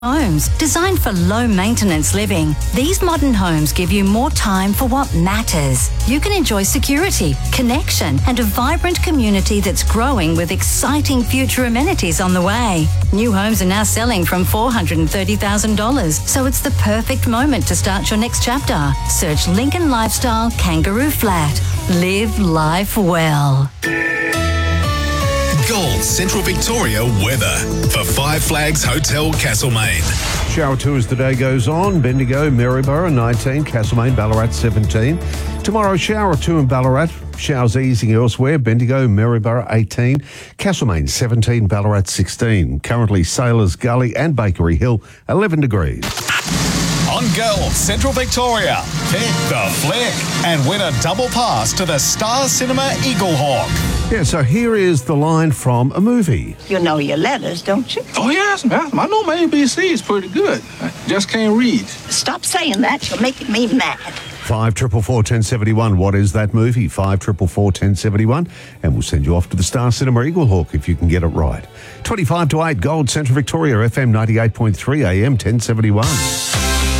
Homes, designed for low-maintenance living. These modern homes give you more time for what matters. You can enjoy security, connection, and a vibrant community that's growing with exciting future amenities on the way. New homes are now selling from $430,000, so it's the perfect moment to start your next chapter. Search Lincoln Lifestyle Kangaroo Flat. Live life well. Gold Central Victoria weather for Five Flags Hotel Castlemaine. Shower 2 as the day goes on. Bendigo, Maryborough 19, Castlemaine, Ballarat 17. Tomorrow, shower 2 in Ballarat. Showers easing elsewhere. Bendigo, Maryborough 18, Castlemaine 17, Ballarat 16. Currently Sailors Gully and Bakery Hill 11 degrees. On Gold Central Victoria, hit the flick and win a double pass to the Star Cinema Eagle Hawk. Yeah, so here is the line from a movie. You know your letters, don't you? Oh, yes, ma'am. I know my ABC is pretty good. I just can't read. Stop saying that. You're making me mad. 5444 1071. What is that movie? 5444 1071. And we'll send you off to the Star Cinema Eagle Hawk if you can get it right. 25 to 8, Gold Central Victoria, FM 98.3 AM 1071.